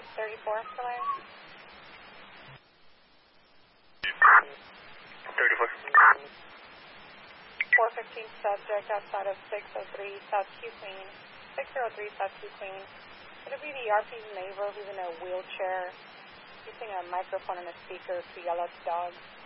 34 for Larry. 34. 415 subject outside of 603 South Q Queen. 603 South Q Queen. It'll be the RP's neighbor who's in a wheelchair using a microphone and a speaker to yell at the dog.